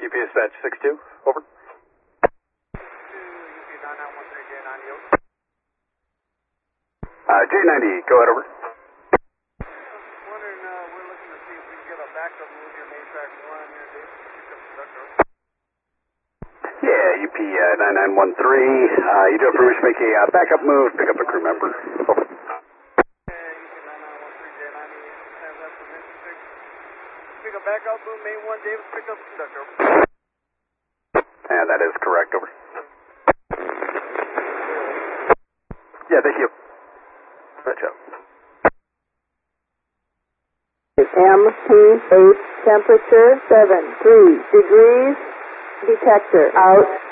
Dispatch 62, over. J90, go ahead, over. Wondering, we're looking to see if we can get a backup move here, main track 1 here, Dave. Yeah, UP 9913. You do have permission to make a backup move, pick up a crew member. Over. Pick up backup move, main 1, Davis, pick up conductor. And that is correct, over. Yeah, thank you. Good job. MP8, temperature 73 degrees, detector out.